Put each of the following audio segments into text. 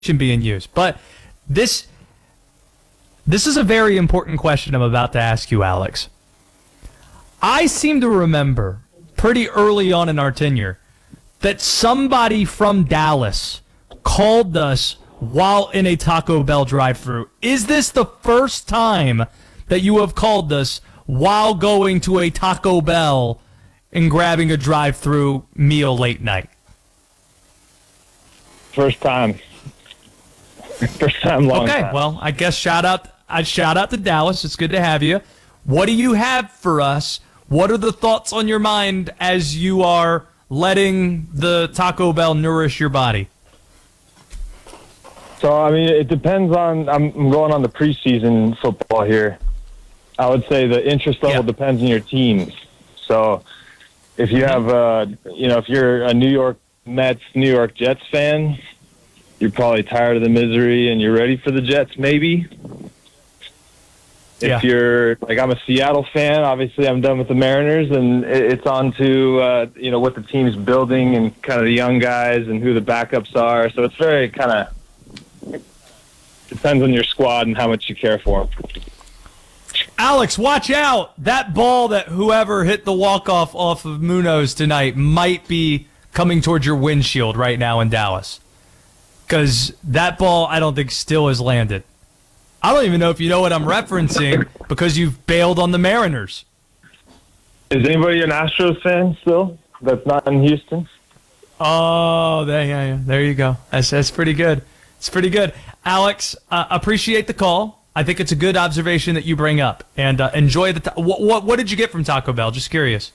being used. But this is a very important question I'm about to ask you, Alex. I seem to remember pretty early on in our tenure that somebody from Dallas called us while in a Taco Bell drive-thru. Is this the first time that you have called us while going to a Taco Bell and grabbing a drive-thru meal late night? First time. First time, long time. Okay, well, I guess shout out to Dallas. It's good to have you. What do you have for us? What are the thoughts on your mind as you are letting the Taco Bell nourish your body? So, I mean, it depends on, I'm going on the preseason football here. I would say the interest level depends on your teams. So, if you have, if you're a New York Mets, New York Jets fan, you're probably tired of the misery and you're ready for the Jets, maybe. If you're, like, I'm a Seattle fan, obviously I'm done with the Mariners, and it's on to, what the team's building and kind of the young guys and who the backups are. So it's very kind of depends on your squad and how much you care for them. Alex, watch out. That ball that whoever hit the walk-off off of Munoz tonight might be coming towards your windshield right now in Dallas. Because that ball, I don't think, still has landed. I don't even know if you know what I'm referencing because you've bailed on the Mariners. Is anybody an Astros fan still that's not in Houston? Oh, there you go. That's pretty good. It's pretty good. Alex, appreciate the call. I think it's a good observation that you bring up. And enjoy the what did you get from Taco Bell? Just curious.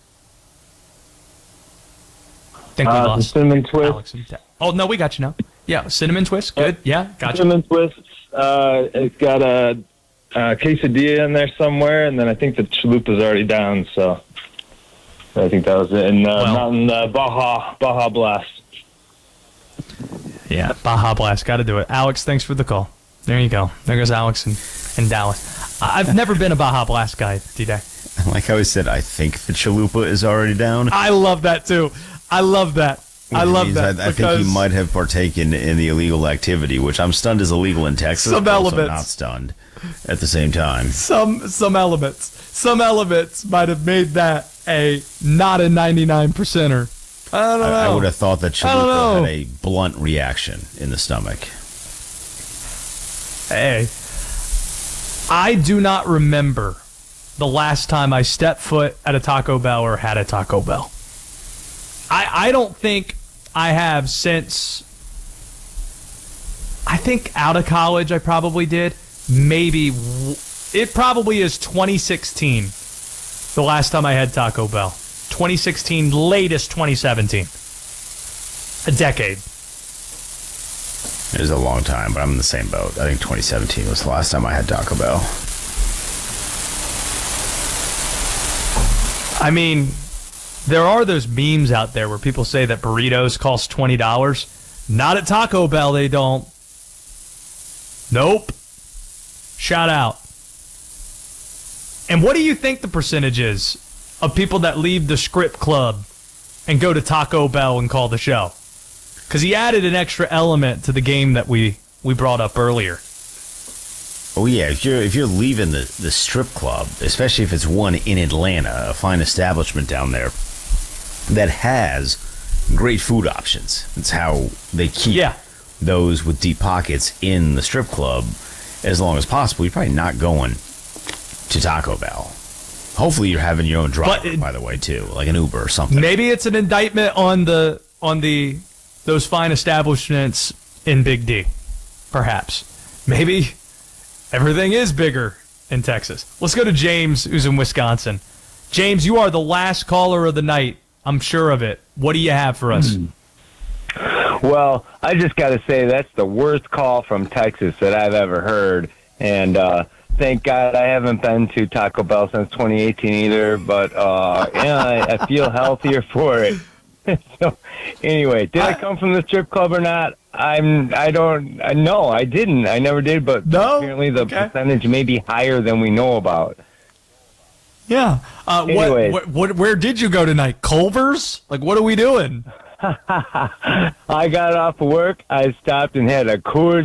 I think we lost. Cinnamon twist. Alex oh, no, we got you now. Yeah, cinnamon twist. Good. Yeah, gotcha. Cinnamon twist. It's got a quesadilla in there somewhere, and then I think the chalupa's already down, so I think that was it. And Mountain Baja Blast. Yeah, Baja Blast. Got to do it. Alex, thanks for the call. There you go. There goes Alex in Dallas. I've never been a Baja Blast guy, D-Day. Like how I said, I think the chalupa is already down. I love that, too. I love that. I think he might have partaken in the illegal activity, which I'm stunned is illegal in Texas. Some elements. Also not stunned at the same time. Some elements might have made that not a 99%er. I don't know. I would have thought that chalupa had a blunt reaction in the stomach. Hey, I do not remember the last time I stepped foot at a Taco Bell or had a Taco Bell. I don't think I have since, I think out of college I probably did. Maybe, it probably is 2016, the last time I had Taco Bell. 2016, latest 2017. A decade. It was a long time, but I'm in the same boat. I think 2017 was the last time I had Taco Bell. I mean, there are those memes out there where people say that burritos cost $20. Not at Taco Bell, they don't. Nope. Shout out. And what do you think the percentage is of people that leave the script club and go to Taco Bell and call the show? Because he added an extra element to the game that we brought up earlier. Oh yeah, if you're leaving the strip club, especially if it's one in Atlanta, a fine establishment down there that has great food options. It's how they keep those with deep pockets in the strip club as long as possible. You're probably not going to Taco Bell. Hopefully you're having your own driver, by the way, too, like an Uber or something. Maybe it's an indictment on those fine establishments in Big D, perhaps. Maybe everything is bigger in Texas. Let's go to James, who's in Wisconsin. James, you are the last caller of the night. I'm sure of it. What do you have for us? Well, I just got to say that's the worst call from Texas that I've ever heard. And thank God I haven't been to Taco Bell since 2018 either. But, I feel healthier for it. So, anyway, did I come from the strip club or not? No, I didn't. I never did, but apparently the percentage may be higher than we know about. Yeah. Anyway. Where did you go tonight? Culver's? Like, what are we doing? I got off of work. I stopped and had a Coors